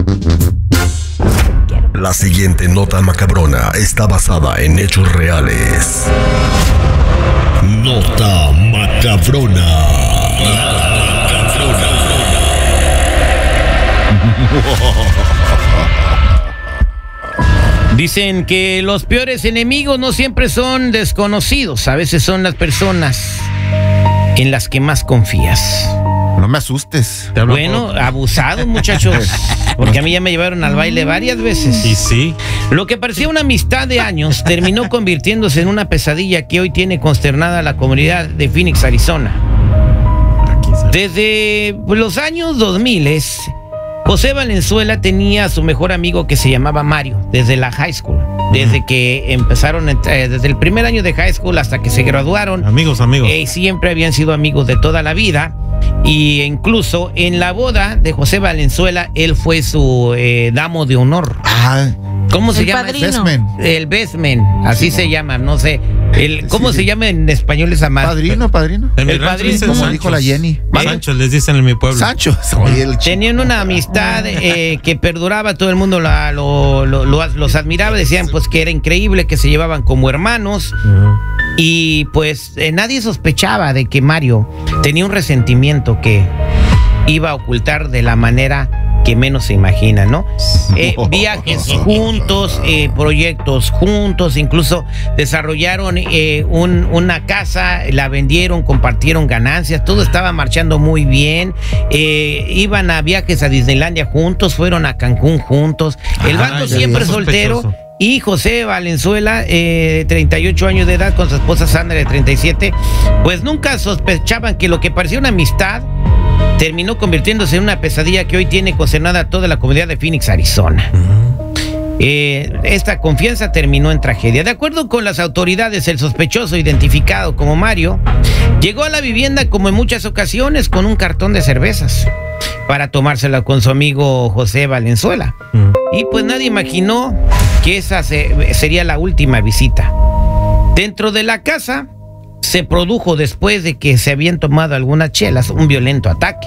La siguiente nota macabrona está basada en hechos reales. Nota macabrona. Dicen que los peores enemigos no siempre son desconocidos, a veces son las personas en las que más confías. No me asustes. Bueno, abusados, muchachos, porque a mí ya me llevaron al baile varias veces. Y sí. Lo que parecía una amistad de años terminó convirtiéndose en una pesadilla que hoy tiene consternada a la comunidad de Phoenix, Arizona. Desde los años 2000, José Valenzuela tenía a su mejor amigo que se llamaba Mario, desde la high school. Desde que empezaron, desde el primer año de high school hasta que se graduaron. Amigos. Siempre habían sido amigos de toda la vida. Y incluso en la boda de José Valenzuela, él fue su damo de honor. ¿Cómo se llama? El best man, así se llama, no sé. ¿Cómo se llama en español esa madre? Padrino. El padrino. Como dijo la Jenny. Sancho, les dicen en mi pueblo. Sancho. Tenían una amistad que perduraba, todo el mundo los admiraba, decían pues que era increíble, que se llevaban como hermanos. Y pues nadie sospechaba de que Mario tenía un resentimiento que iba a ocultar de la manera que menos se imagina, ¿no? Viajes juntos, proyectos juntos, incluso desarrollaron una casa, la vendieron, compartieron ganancias, todo estaba marchando muy bien. Iban a viajes a Disneylandia juntos, fueron a Cancún juntos. El vato siempre soltero. Y José Valenzuela, 38 años de edad, con su esposa Sandra de 37, pues nunca sospechaban que lo que parecía una amistad terminó convirtiéndose en una pesadilla que hoy tiene consternada a toda la comunidad de Phoenix, Arizona. Esta confianza terminó en tragedia. De acuerdo con las autoridades, el sospechoso, identificado como Mario, llegó a la vivienda como en muchas ocasiones con un cartón de cervezas para tomársela con su amigo José Valenzuela. Y pues nadie imaginó que esa sería la última visita. Dentro de la casa se produjo, después de que se habían tomado algunas chelas, un violento ataque.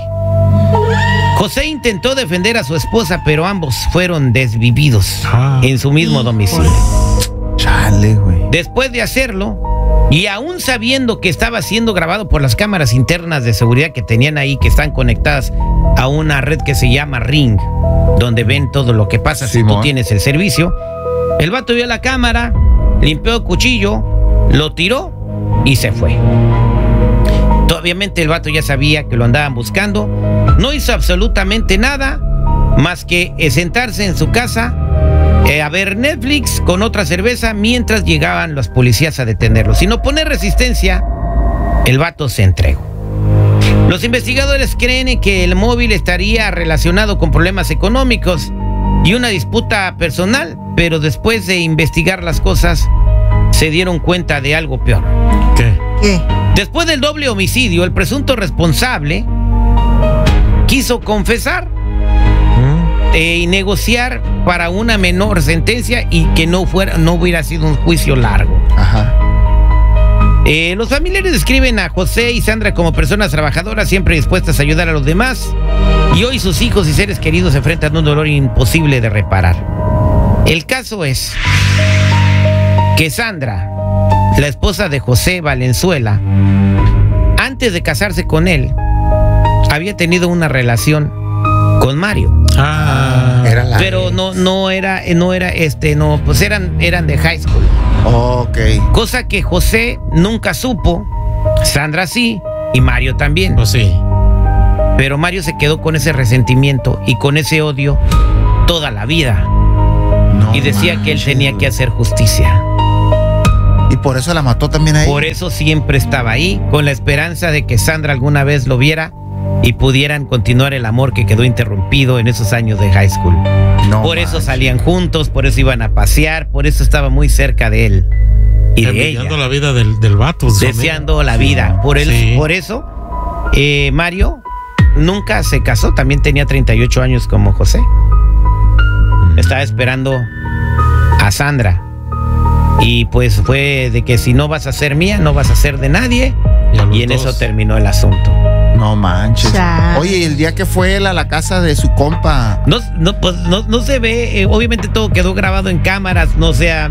José intentó defender a su esposa, pero ambos fueron desvividos en su mismo domicilio. Chale, güey. Después de hacerlo, y aún sabiendo que estaba siendo grabado por las cámaras internas de seguridad que tenían ahí, que están conectadas a una red que se llama Ring, donde ven todo lo que pasa si tú tienes el servicio, el vato vio la cámara, limpió el cuchillo, lo tiró y se fue. Obviamente el vato ya sabía que lo andaban buscando. No hizo absolutamente nada más que sentarse en su casa a ver Netflix con otra cerveza mientras llegaban los policías a detenerlo. Sin oponer resistencia, el vato se entregó. Los investigadores creen que el móvil estaría relacionado con problemas económicos y una disputa personal, pero después de investigar las cosas se dieron cuenta de algo peor. ¿Qué? Después del doble homicidio, el presunto responsable quiso confesar y negociar para una menor sentencia y que no hubiera sido un juicio largo. Los familiares describen a José y Sandra como personas trabajadoras, siempre dispuestas a ayudar a los demás, y hoy sus hijos y seres queridos se enfrentan a un dolor imposible de reparar. El caso es que Sandra, la esposa de José Valenzuela, antes de casarse con él, había tenido una relación con Mario. Pero pues eran de high school. Cosa que José nunca supo, Sandra sí, y Mario también. Pues sí. Pero Mario se quedó con ese resentimiento y con ese odio toda la vida. Y decía que él tenía que hacer justicia. Y por eso la mató también a ella. Por eso siempre estaba ahí, con la esperanza de que Sandra alguna vez lo viera y pudieran continuar el amor que quedó interrumpido en esos años de high school. Por eso salían juntos, por eso iban a pasear, por eso estaba muy cerca de él y de ella. Deseando la vida del vato. Deseando la vida. Por eso, Mario nunca se casó, también tenía 38 años como José. Estaba esperando a Sandra. Y pues fue de que si no vas a ser mía, no vas a ser de nadie. Y en eso terminó el asunto. No manches. Chale. Oye, y el día que fue él a la casa de su compa. No se ve, obviamente todo quedó grabado en cámaras, no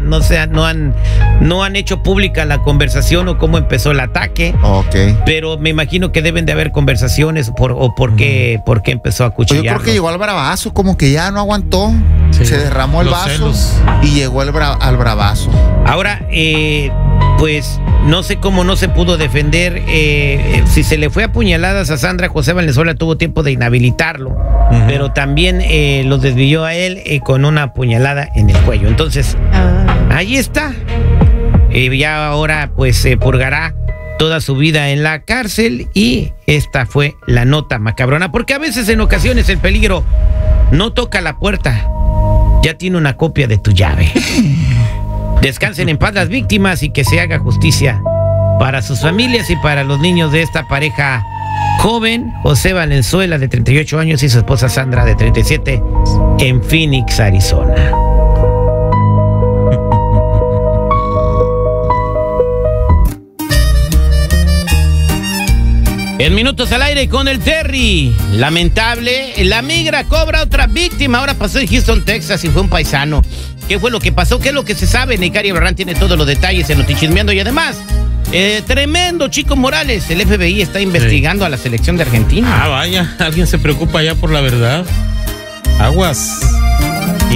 han hecho pública la conversación o cómo empezó el ataque, Ok. pero me imagino que deben de haber conversaciones por qué empezó a Pues yo cuchillarlo. creo que llegó al bravazo, como que ya no aguantó. Sí. Se derramó el Los vaso celos. y llegó al bravazo. Ahora, pues no sé cómo no se pudo defender. Si se le fue a puñaladas a Sandra, José Valenzuela tuvo tiempo de inhabilitarlo, pero también lo desvió a él con una puñalada en el cuello. Entonces, ahí está. Ya ahora pues se purgará toda su vida en la cárcel y esta fue la nota macabrona, porque a veces en ocasiones el peligro no toca la puerta, ya tiene una copia de tu llave. Descansen en paz las víctimas y que se haga justicia para sus familias y para los niños de esta pareja joven, José Valenzuela de 38 años y su esposa Sandra de 37 en Phoenix, Arizona. En minutos al aire con el Terry. Lamentable, la migra cobra otra víctima. Ahora pasó en Houston, Texas y fue un paisano. ¿Qué fue lo que pasó? ¿Qué es lo que se sabe? Necaria Barran tiene todos los detalles en Notichismeando y además, tremendo, Chico Morales. El FBI está investigando a la selección de Argentina. Ah, vaya, alguien se preocupa ya por la verdad. Aguas.